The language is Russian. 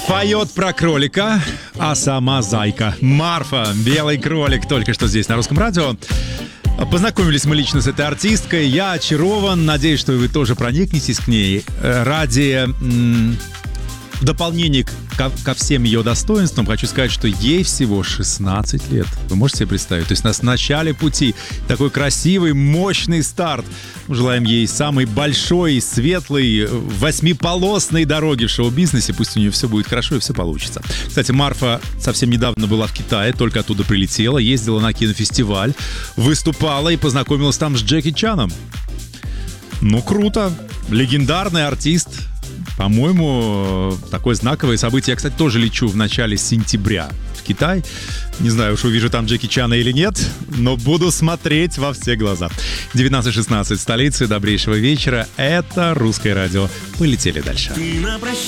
Поет про кролика, а сама зайка. Марфа, белый кролик, только что здесь на Русском радио. Познакомились мы лично с этой артисткой. Я очарован. Надеюсь, что вы тоже проникнетесь к ней. Ради дополнения ко всем ее достоинствам хочу сказать, что ей всего 16 лет. Вы можете себе представить? То есть нас в начале пути. Такой красивый, мощный старт. Желаем ей самой большой, светлой, восьмиполосной дороги в шоу-бизнесе. Пусть у нее все будет хорошо и все получится. Кстати, Марфа совсем недавно была в Китае, только оттуда прилетела, ездила на кинофестиваль, выступала и познакомилась там с Джеки Чаном. Ну, круто. Легендарный артист. По-моему, такое знаковое событие. Я, кстати, тоже лечу в начале сентября в Китай. Не знаю, уж увижу там Джеки Чана или нет, но буду смотреть во все глаза. 19:16 в столице. Добрейшего вечера. Это Русское радио. Полетели дальше.